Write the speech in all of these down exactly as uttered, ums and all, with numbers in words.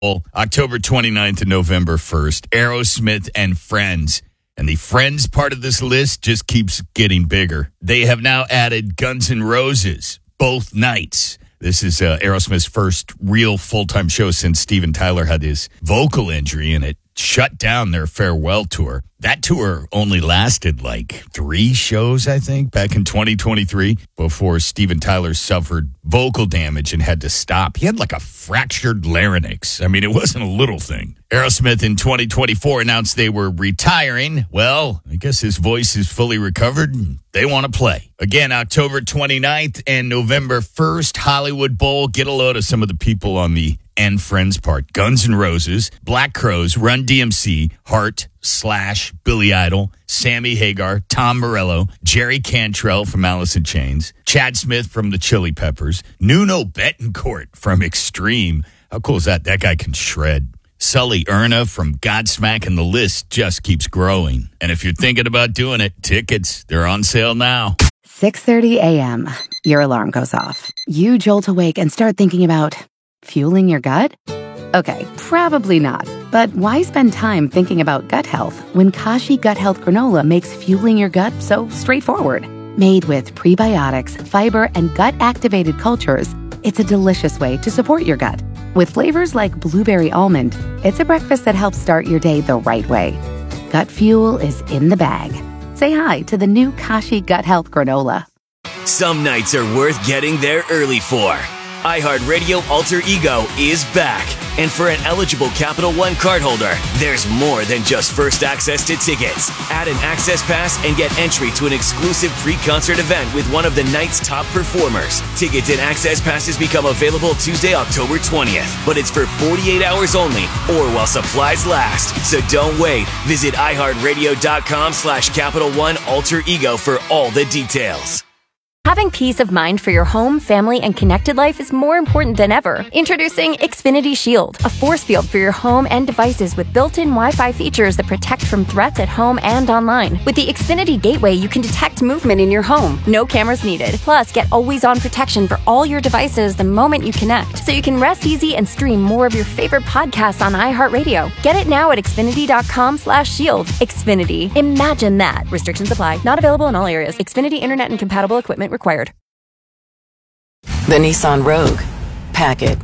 October twenty-ninth and November first, Aerosmith and Friends. And the Friends part of this list just keeps getting bigger. They have now added Guns N' Roses both nights. This is uh, Aerosmith's first real full-time show since Steven Tyler had his vocal injury, and it shut down their farewell tour. That tour only lasted like three shows, I think, back in twenty twenty-three before Steven Tyler suffered vocal damage and had to stop. He had like a fractured larynx. I mean, it wasn't a little thing. Aerosmith in twenty twenty-four announced they were retiring. Well, I guess his voice is fully recovered and they want to play. Again, October twenty-ninth and November first, Hollywood Bowl. Get a load of some of the people on the and Friends part. Guns N' Roses, Black Crowes, Run D M C, Heart, Slash, Billy Idol, Sammy Hagar, Tom Morello, Jerry Cantrell from Alice in Chains, Chad Smith from the Chili Peppers, Nuno Bettencourt from Extreme. How cool is that? That guy can shred. Sully Erna from Godsmack, and the list just keeps growing. And if you're thinking about doing it, tickets, they're on sale now. six thirty a.m. Your alarm goes off. You jolt awake and start thinking about fueling your gut? Okay, probably not. But why spend time thinking about gut health when Kashi Gut Health Granola makes fueling your gut so straightforward? Made with prebiotics, fiber, and gut-activated cultures, it's a delicious way to support your gut. With flavors like blueberry almond, it's a breakfast that helps start your day the right way. Gut fuel is in the bag. Say hi to the new Kashi Gut Health Granola. Some nights are worth getting there early for. iHeartRadio Alter Ego is back. And for an eligible Capital One cardholder, there's more than just first access to tickets. Add an access pass and get entry to an exclusive pre-concert event with one of the night's top performers. Tickets and access passes become available Tuesday, October twentieth. But it's for forty-eight hours only or while supplies last. So don't wait. Visit iHeartRadio.com slash Capital One Alter Ego for all the details. Having peace of mind for your home, family, and connected life is more important than ever. Introducing Xfinity Shield, a force field for your home and devices with built-in Wi-Fi features that protect from threats at home and online. With the Xfinity Gateway, you can detect movement in your home. No cameras needed. Plus, get always-on protection for all your devices the moment you connect, so you can rest easy and stream more of your favorite podcasts on iHeartRadio. Get it now at Xfinity.com slash shield. Xfinity. Imagine that. Restrictions apply. Not available in all areas. Xfinity Internet and compatible equipment required. The Nissan Rogue. Pack it.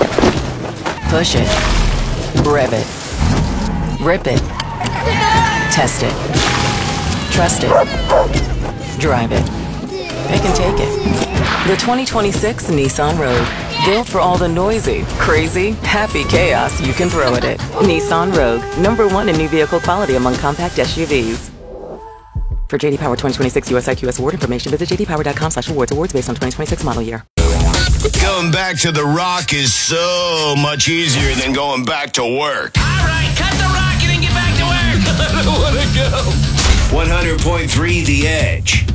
Push it. Rev it. Rip it. Test it. Trust it. Drive it. Pick and take it. The twenty twenty-six Nissan Rogue. Built for all the noisy, crazy, happy chaos you can throw at it. Nissan Rogue. Number one in new vehicle quality among compact S U Vs. For J D Power twenty twenty-six U S I Q S award information, visit jdpower.com slash awards. Awards based on twenty twenty-six model year. Going back to the rock is so much easier than going back to work. All right, cut the rock and then get back to work. I don't want to go. one hundred point three The Edge.